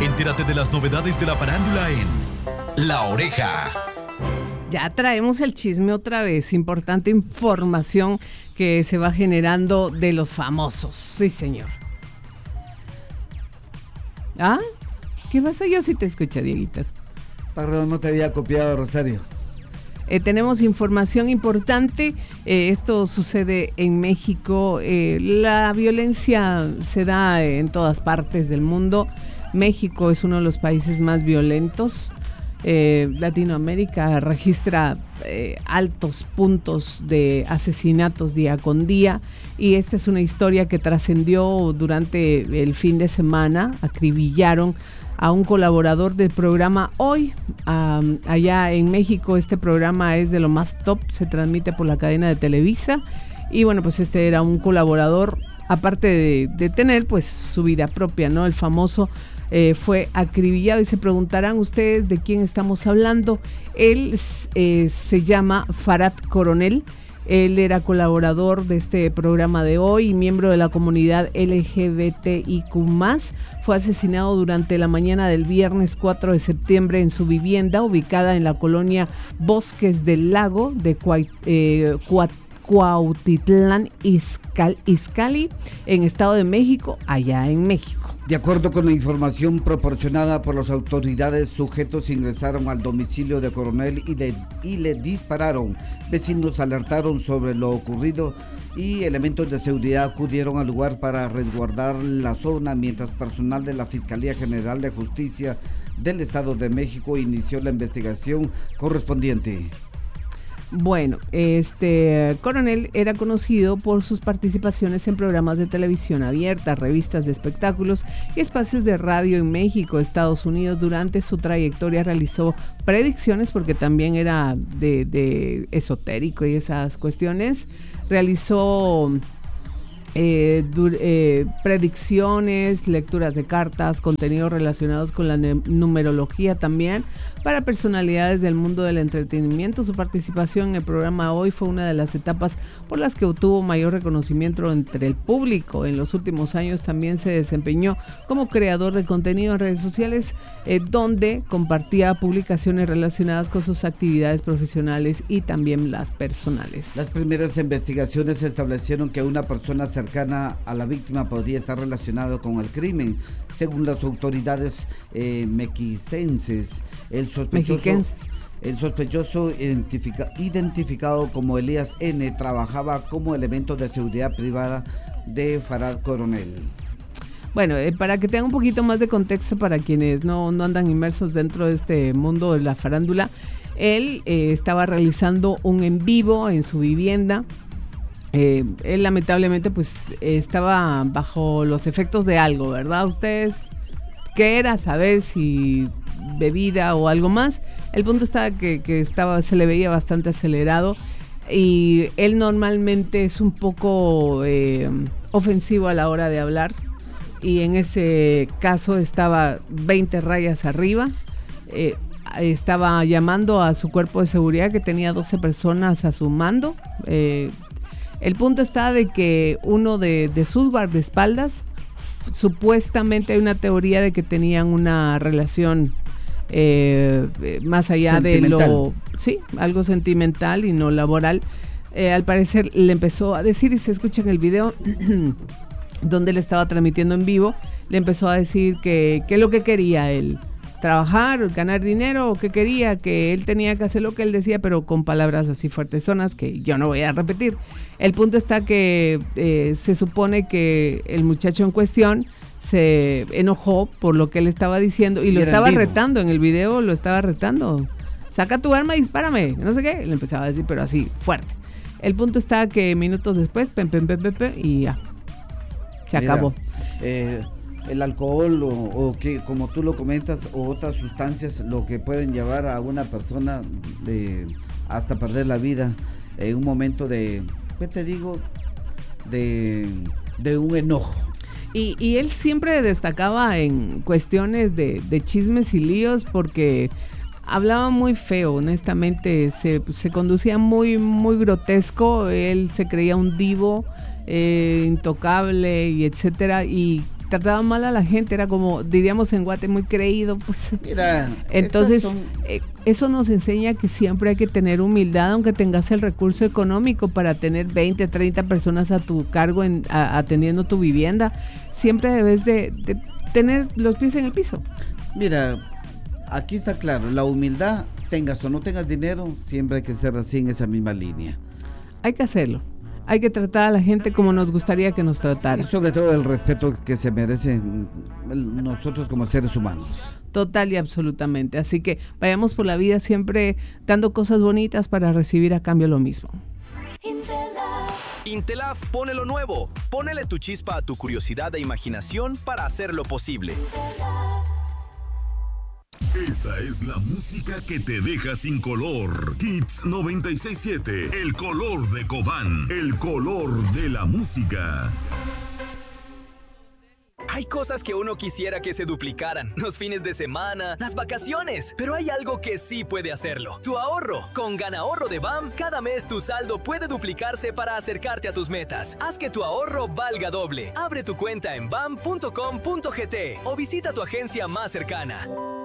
Entérate de las novedades de la farándula en La Oreja. Ya traemos el chisme otra vez, importante información que se va generando de los famosos. Sí, señor. ¿Ah? ¿Qué pasa? Yo sí te escucho, Dieguito. Perdón, no te había copiado, Rosario. Tenemos información importante. Esto sucede en México. La violencia se da en todas partes del mundo. México es uno de los países más violentos. Latinoamérica registra altos puntos de asesinatos día con día, y esta es una historia que trascendió durante el fin de semana. Acribillaron a un colaborador del programa Hoy, allá en México. Este programa es de lo más top, se transmite por la cadena de Televisa, y bueno, pues este era un colaborador, aparte de tener pues su vida propia, ¿no? El famoso fue acribillado, y se preguntarán ustedes de quién estamos hablando. Él se llama Farad Coronel. Él era colaborador de este programa de Hoy y miembro de la comunidad LGBTIQ+. Fue asesinado durante la mañana del viernes 4 de septiembre en su vivienda ubicada en la colonia Bosques del Lago de Cuautitlán Izcalli, en Estado de México, allá en México. De acuerdo con la información proporcionada por las autoridades, sujetos ingresaron al domicilio de Coronel y le dispararon. Vecinos alertaron sobre lo ocurrido y elementos de seguridad acudieron al lugar para resguardar la zona, mientras personal de la Fiscalía General de Justicia del Estado de México inició la investigación correspondiente. Bueno, este Coronel era conocido por sus participaciones en programas de televisión abierta, revistas de espectáculos y espacios de radio en México, Estados Unidos. Durante su trayectoria realizó predicciones, porque también era de esotérico y esas cuestiones. Realizó predicciones, lecturas de cartas, contenidos relacionados con la numerología también, para personalidades del mundo del entretenimiento. Su participación en el programa Hoy fue una de las etapas por las que obtuvo mayor reconocimiento entre el público. En los últimos años también se desempeñó como creador de contenido en redes sociales, donde compartía publicaciones relacionadas con sus actividades profesionales y también las personales. Las primeras investigaciones establecieron que una persona cercana a la víctima podría estar relacionada con el crimen. Según las autoridades mexicenses, el sospechoso identificado como Elías N. trabajaba como elemento de seguridad privada de Farad Coronel. Bueno, para que tengan un poquito más de contexto para quienes no andan inmersos dentro de este mundo de la farándula, él estaba realizando un en vivo en su vivienda. Él lamentablemente pues estaba bajo los efectos de algo, ¿verdad? Ustedes, ¿qué era? Saber si bebida o algo más. El punto estaba que se le veía bastante acelerado, y él normalmente es un poco ofensivo a la hora de hablar, y en ese caso estaba 20 rayas arriba. Estaba llamando a su cuerpo de seguridad, que tenía 12 personas a su mando. El punto está de que uno de sus guardaespaldas, supuestamente hay una teoría de que tenían una relación más allá de lo, sí, algo sentimental y no laboral. Al parecer le empezó a decir, y se escucha en el video donde le estaba transmitiendo en vivo, le empezó a decir que lo que quería él, trabajar, ganar dinero, o que quería, que él tenía que hacer lo que él decía, pero con palabras así fuertesonas que yo no voy a repetir. El punto está que se supone que el muchacho en cuestión se enojó por lo que él estaba diciendo, y lo estaba retando. En el video lo estaba retando. Saca tu arma y dispárame, no sé qué. Le empezaba a decir, pero así, fuerte. El punto está que minutos después, y ya, se acabó. El alcohol o que, como tú lo comentas, o otras sustancias, lo que pueden llevar a una persona hasta perder la vida en un momento de, ¿qué te digo? De un enojo. Y él siempre destacaba en cuestiones de chismes y líos, porque hablaba muy feo, honestamente, se conducía muy, muy grotesco. Él se creía un divo, intocable y etcétera, y trataba mal a la gente, era como, diríamos en Guate, muy creído, pues. Mira, entonces, eso nos enseña que siempre hay que tener humildad, aunque tengas el recurso económico para tener 20, 30 personas a tu cargo atendiendo tu vivienda. Siempre debes de tener los pies en el piso. Mira, aquí está claro, la humildad, tengas o no tengas dinero, siempre hay que ser así en esa misma línea. Hay que hacerlo. Hay que tratar a la gente como nos gustaría que nos tratara. Y sobre todo el respeto que se merecen nosotros como seres humanos. Total y absolutamente. Así que vayamos por la vida siempre dando cosas bonitas para recibir a cambio lo mismo. Intelaf pone lo nuevo. Pónele tu chispa a tu curiosidad e imaginación para hacerlo posible. Esta es la música que te deja sin color. Hits 96.7, el color de Cobán, el color de la música. Hay cosas que uno quisiera que se duplicaran, los fines de semana, las vacaciones, pero hay algo que sí puede hacerlo, tu ahorro. Con GanaHorro de BAM, cada mes tu saldo puede duplicarse para acercarte a tus metas. Haz que tu ahorro valga doble. Abre tu cuenta en bam.com.gt o visita tu agencia más cercana.